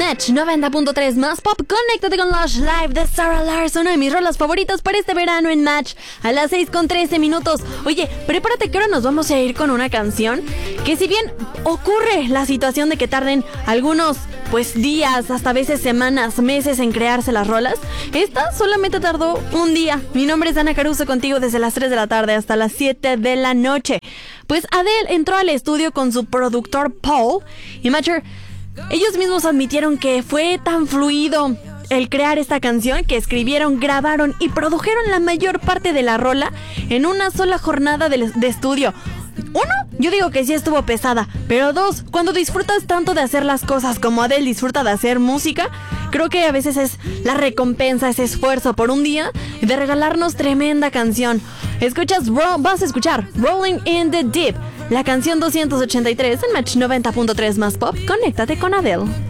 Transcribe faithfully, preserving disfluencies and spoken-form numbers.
Match noventa punto tres más pop. Conéctate con Lush Live de Sarah Larson, una de mis rolas favoritas para este verano en Match. A las seis con trece minutos. Oye, prepárate que ahora nos vamos a ir con una canción que, si bien ocurre la situación de que tarden algunos pues días, hasta a veces semanas, meses en crearse las rolas, esta solamente tardó un día. Mi nombre es Ana Caruso, contigo desde las tres de la tarde hasta las siete de la noche. Pues Adele entró al estudio con su productor Paul y Matcher. Ellos mismos admitieron que fue tan fluido el crear esta canción que escribieron, grabaron y produjeron la mayor parte de la rola en una sola jornada de, de estudio. Uno, yo digo que sí estuvo pesada, pero dos, cuando disfrutas tanto de hacer las cosas como Adele disfruta de hacer música, creo que a veces es la recompensa, ese esfuerzo por un día de regalarnos tremenda canción. Escuchas, ro- vas a escuchar Rolling in the Deep, la canción doscientos ochenta y tres en Match noventa punto tres más pop. Conéctate con Adele.